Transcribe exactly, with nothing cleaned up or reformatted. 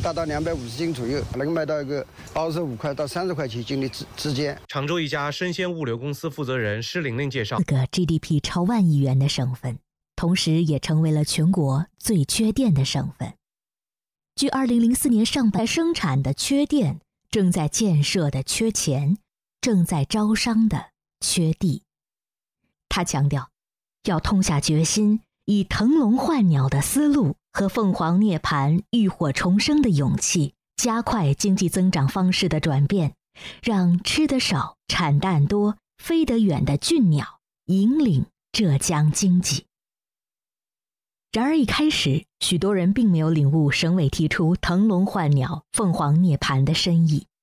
达到两百五十斤左右，能卖到一个二十五块到三十块钱一斤的之之间。 常州一家生鲜物流公司负责人施玲玲介绍， 四个 G D P 超万亿元的省份，同时也成为了全国最缺电的省份。据二零零四年上半生产的缺电，正在建设的缺钱，正在招商的缺地。他强调，要痛下决心，以腾笼换鸟的思路和凤凰涅槃、浴火重生的勇气，加快经济增长方式的转变，让吃得少、产蛋多、飞得远的俊鸟引领浙江经济。然而一开始，许多人并没有领悟省委提出腾笼换鸟、凤凰涅槃的深意。